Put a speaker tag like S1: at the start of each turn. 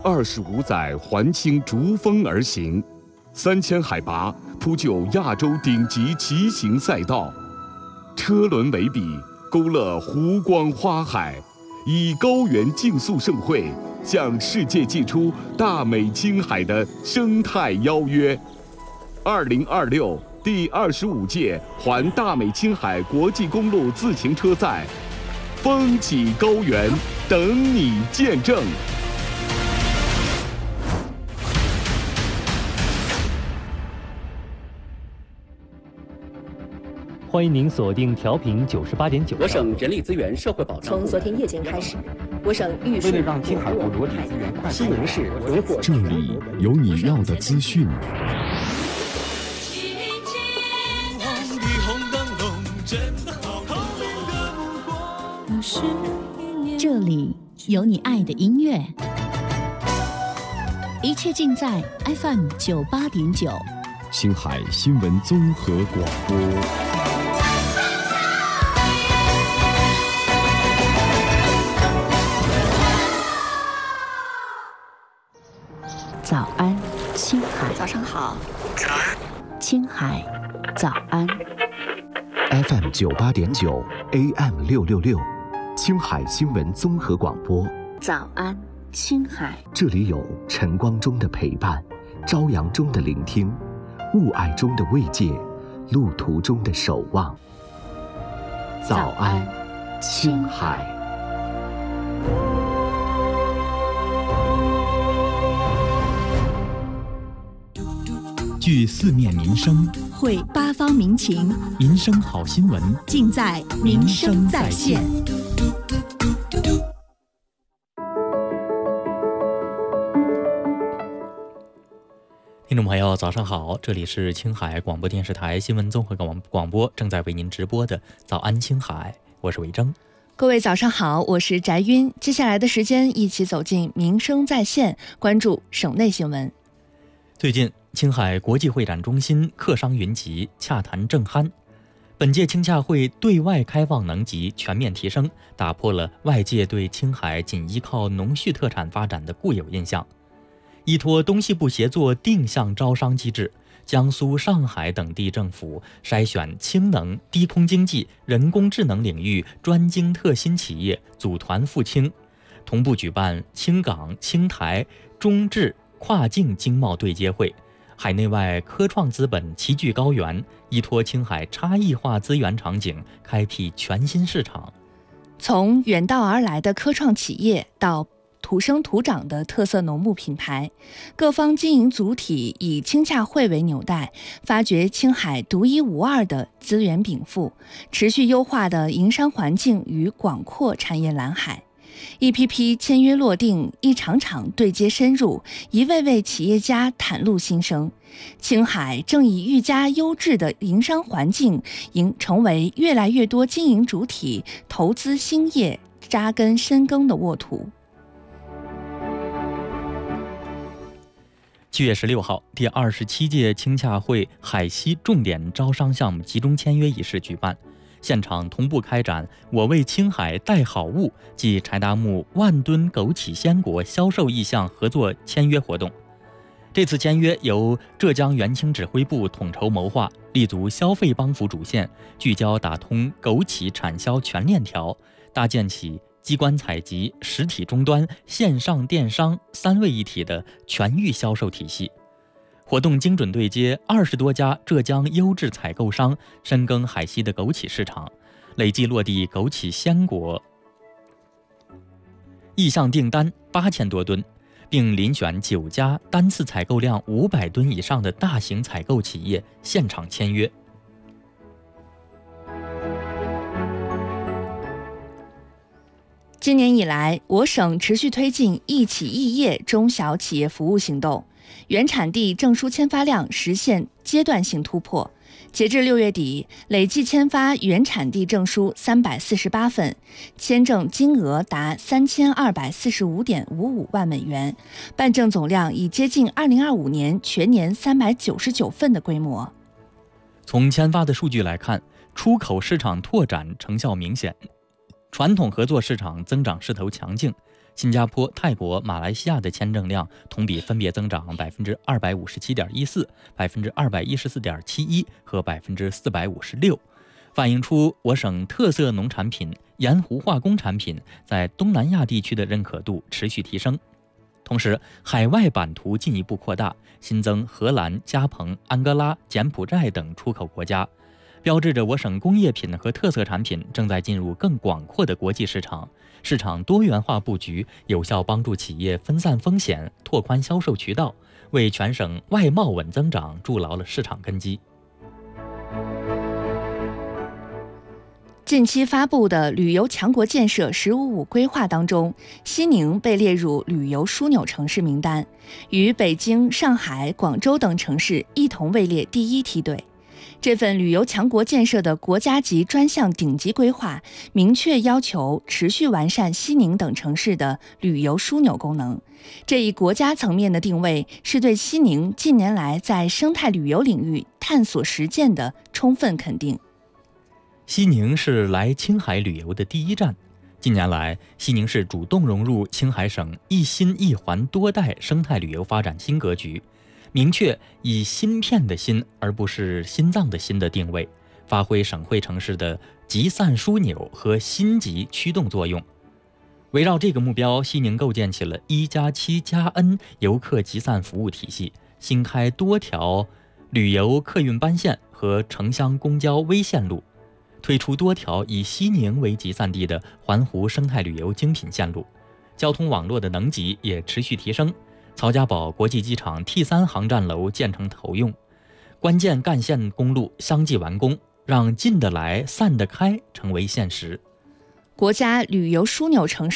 S1: 25载环青逐风而行，3000海拔铺就亚洲顶级骑行赛道，车轮为笔，勾勒湖光花海，以高原竞速盛会向世界寄出大美青海的生态邀约。2026第25届环大美青海国际公路自行车赛，风起高原，等你见证。
S2: 欢迎您锁定调频98.9。
S3: 我省人力资源社会保障
S4: 从昨天夜间开始，我省玉树
S5: 为了让青海捕捉理资源快速，
S4: 西宁市维护
S1: 这里有你要的资讯。
S6: 这里有你爱的音乐，一切尽在 FM 98.9，
S1: 青海新闻综合广播。
S6: 早安，青海。
S4: 早上好，
S6: 青海，早安。
S7: FM 98.9 AM 666，青海新闻综合广播。
S6: 早安，青海。
S7: 这里有晨光中的陪伴，朝阳中的聆听，雾霭中的慰藉，路途中的守望。早安，青海。
S8: 据四面民声，
S6: 汇八方民情，
S8: 民生好新闻
S6: 尽在民生在线。
S2: 听众朋友早上好，这里是青海广播电视台新闻综合广播，正在为您直播的早安青海，我是韦征。
S9: 各位早上好，我是翟晕。接下来的时间一起走进民生在线，关注省内新闻。
S2: 最近青海国际会展中心客商云集，洽谈正酣。本届青洽会对外开放能级全面提升，打破了外界对青海仅依靠农畜特产发展的固有印象。依托东西部协作定向招商机制，江苏、上海等地政府筛选氢能、低空经济、人工智能领域专精特新企业，组团赴青，同步举办青港、青台、中智跨境经贸对接会，海内外科创资本齐聚高原，依托青海差异化资源场景，开辟全新市场。
S9: 从远道而来的科创企业到土生土长的特色农牧品牌，各方经营主体以青洽会为纽带，发掘青海独一无二的资源禀赋，持续优化的营商环境与广阔产业蓝海。一批批签约落定，一场场对接深入，一位位企业家袒露心声。青海正以愈加优质的营商环境，成为越来越多经营主体投资兴业、扎根深耕的沃土。
S2: 7月16号，第27届青洽会海西重点招商项目集中签约仪式举办。现场同步开展“我为青海带好物”暨柴达木万吨枸杞鲜果销售意向合作签约活动。这次签约由浙江元青指挥部统筹谋划，立足消费帮扶主线，聚焦打通枸杞产销全链条，搭建起机关采集、实体终端、线上电商3位一体的全域销售体系。活动精准对接20多家浙江优质采购商，深耕海西的枸杞市场，累计落地枸杞鲜果意向订单8000多吨，并遴选9家单次采购量500吨以上的大型采购企业现场签约。
S9: 今年以来，我省持续推进一企一业中小企业服务行动，原产地证书签发量实现阶段性突破。截至6月底，累计签发原产地证书348份，签证金额达3245.55万美元，办证总量已接近2025年全年399份的规模。
S2: 从签发的数据来看，出口市场拓展成效明显，传统合作市场增长势头强劲， 新加坡、泰国、马来西亚的签证量同比分别增长257.14%、214.71%和456%，反映出我省特色农产品、盐湖化工产品在东南亚地区的认可度持续提升。同时，海外版图进一步扩大，新增荷兰、加蓬、安哥拉、柬埔寨等出口国家，标志着我省工业品和特色产品正在进入更广阔的国际市场。市场多元化布局有效帮助企业分散风险、拓宽销售渠道，为全省外贸稳增长筑牢了市场根基。
S9: 近期发布的旅游强国建设“十五五”规划当中，西宁被列入旅游枢纽城市名单，与北京、上海、广州等城市一同位列第一梯队。这份旅游强国建设的国家级专项顶级规划，明确要求持续完善西宁等城市的旅游枢纽功能。这一国家层面的定位，是对西宁近年来在生态旅游领域探索实践的充分肯定。
S2: 西宁是来青海旅游的第一站。近年来，西宁市主动融入青海省一心一环多代生态旅游发展新格局，明确以芯片的芯而不是心脏的心的定位，发挥省会城市的集散枢纽和心集驱动作用。围绕这个目标，西宁构建起了1+7+N 游客集散服务体系，新开多条旅游客运班线和城乡公交微线路，推出多条以西宁为集散地的环湖生态旅游精品线路，交通网络的能级也持续提升。曹家堡国际机场 T3 航站楼建成投用，关键干线公路相继完工，让近得来、散得开成为现实。
S9: 国家旅游枢纽城市